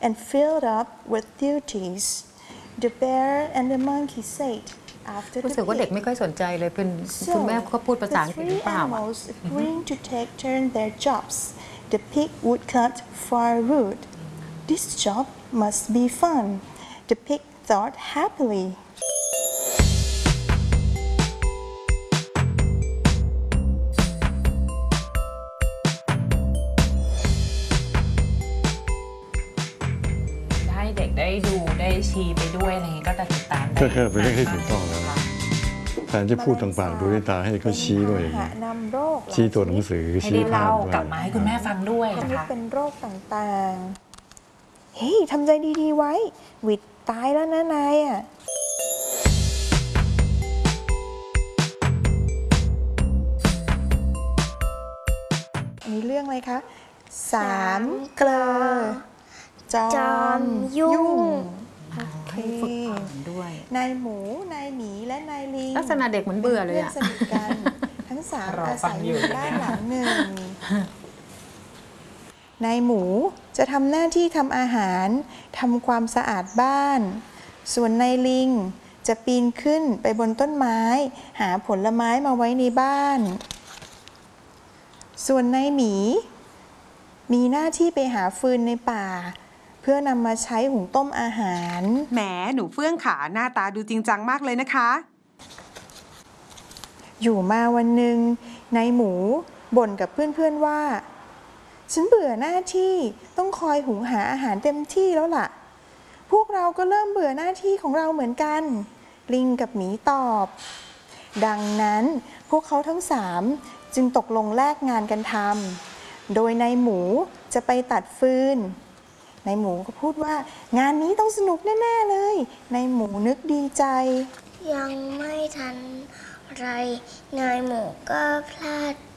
and filled up with duties. The bear and the monkey said, after the รู้สึกว่าเด็กไม่ค่อยสนใจเลยเป็นคุณแม่เขาพูดภาษาอังกฤษหรือเปล่า The three animals agreeing to take turn their jobs. The pig would cut firewood. This job must be fun. The pig thought happily. เด็กได้ดูได้ชี้ไปด้วยอะไรอย่างนี้ก็จะติดตามได้ก็แค่เป็นเรื่องที่ถูกต้องแล้วแทนจะพูดทางปากดูด้วยตาให้เขาชี้ด้วยชี้ตัวหนังสือชี้ภาพกลับมาให้คุณแม่ฟังด้วยนะนี่คะเป็นโรคต่างๆเฮ้ยทำใจดีๆไว้วิดตายแล้วนะนายอ่ะอันนี้เรื่องอะไรคะสามเกลอจอมยุ่งฝึกอ่านด้วยนายหมูนายหมีและนายลิงลักษณะเด็กเหมือนเบื่อเลยอะสนิทกันทั้งสามอาศัยอยู่บ้านหลังหนึ่งนายหมูจะทำหน้าที่ทำอาหารทำความสะอาดบ้านส่วนนายลิงจะปีนขึ้นไปบนต้นไม้หาผลไม้มาไว้ในบ้านส่วนนายหมีมีหน้าที่ไปหาฟืนในป่าเพื่อนำมาใช้หุงต้มอาหารแหมหนูเฟื่องขาหน้าตาดูจริงจังมากเลยนะคะอยู่มาวันหนึ่งนายหมูบ่นกับเพื่อนๆว่าฉันเบื่อหน้าที่ต้องคอยหุงหาอาหารเต็มที่แล้วล่ะพวกเราก็เริ่มเบื่อหน้าที่ของเราเหมือนกันลิงกับหมีตอบดังนั้นพวกเขาทั้งสามจึงตกลงแลกงานกันทำโดยนายหมูจะไปตัดฟืนนายหมูก็พูดว่างานนี้ต้องสนุกแน่ๆเลยนายหมูนึกดีใจยังไม่ทันไรนายหมูก็พลาด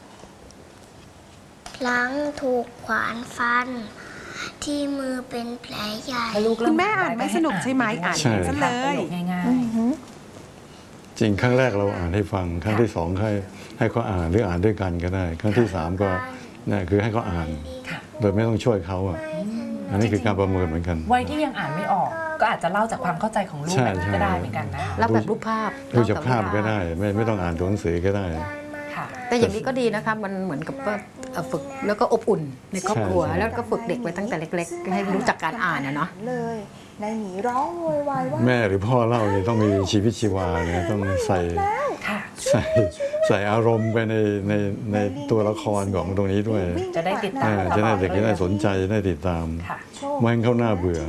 พลั้งถูกขวานฟันที่มือเป็นแผลใหญ่คุณแม่อ่านไม่สนุกใช่ไหมอ่านซะเลยง่ายจริงครั้งแรกเราอ่านให้ฟังครั้งที่สองให้เขาอ่านหรืออ่านด้วยกันก็ได้ครั้งที่สามก็นี่คือให้เขาอ่านโดยไม่ต้องช่วยเขาอ่ะอันนี้คือการประเมินเหมือนกันวัยที่ยังอ่านไม่ออกก็อาจจะเล่าจากความเข้าใจของลูกก็ได้เหมือนกันนะแล้วแบบรูปภาพดูจากภาพก็ได้ไม่ต้องอ่านตัวหนังสือก็ได้แต่อย่างนี้ก็ดีนะคะมันเหมือนกับว่าฝึกแล้วก็อบอุ่นในครอบครัวแล้วก็ฝึกเด็กไว้ตั้งแต่เล็กๆให้รู้จักการอ่านนะเนาะเลยนายหมีร้องโวยวายว่าแม่หรือพ่อเล่าเนี่ยต้องมีชีวิตชีวาเนี่ยต้องใส่อารมณ์ไปในตัวละครของตรงนี้ด้วยจะได้ติดตามจะได้เด็กจะได้สนใจได้ติดตามไม่ให้เขาหน้าเบื่อ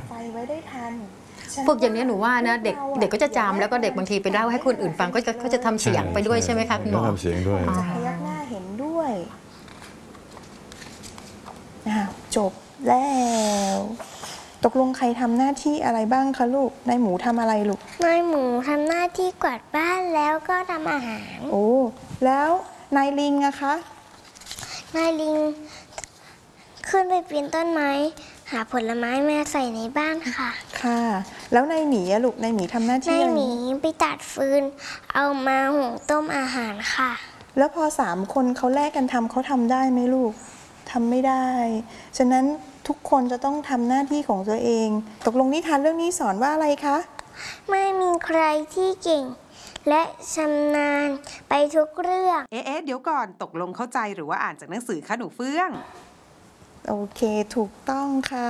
ฝึกอย่างนี้หนูว่านะเด็กก็จะจำแล้วก็เด็กบางทีไปเล่าให้คนอื่นฟังก็จะทำเสียงไปด้วยใช่ไหมคะคุณหมอทำเสียงด้วยจะพยักหน้าเห็นด้วยจบแล้วตกลงใครทำหน้าที่อะไรบ้างคะลูกนายหมูทำอะไรลูกนายหมูทำหน้าที่กวาดบ้านแล้วก็ทำอาหารโอ้แล้วนายลิงอะคะนายลิงขึ้นไปปีนต้นไม้หาผลไม้มาใส่ในบ้านค่ะค่ะแล้วนายหมีอะลูกนายหมีทำหน้าที่นายหมีไปตัดฟืนเอามาหุงต้มอาหารค่ะแล้วพอ3 คนเขาแลกกันทำเขาทำได้ไหมลูกทำไม่ได้ฉะนั้นทุกคนจะต้องทำหน้าที่ของตัวเองตกลงนิทานเรื่องนี้สอนว่าอะไรคะไม่มีใครที่เก่งและชำนาญไปทุกเรื่องเดี๋ยวก่อนตกลงเข้าใจหรือว่าอ่านจากหนังสือคะหนูเฟื่องโอเคถูกต้องค่ะ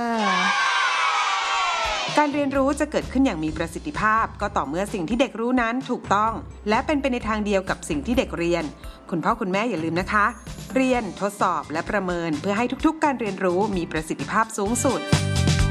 การเรียนรู้จะเกิดขึ้นอย่างมีประสิทธิภาพก็ต่อเมื่อสิ่งที่เด็กรู้นั้นถูกต้องและเป็นไปในทางเดียวกับสิ่งที่เด็กเรียนคุณพ่อคุณแม่อย่าลืมนะคะเรียนทดสอบและประเมินเพื่อให้ทุกๆการเรียนรู้มีประสิทธิภาพสูงสุด